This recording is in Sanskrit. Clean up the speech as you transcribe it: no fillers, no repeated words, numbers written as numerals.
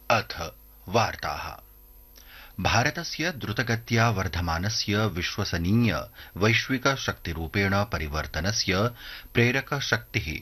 अथ वार्ताः। भारतस्य द्रुतगत्या वर्धमानस्य विश्वसनीय वैश्विक शक्तिरूपेण परिवर्तनस्य प्रेरक शक्तिः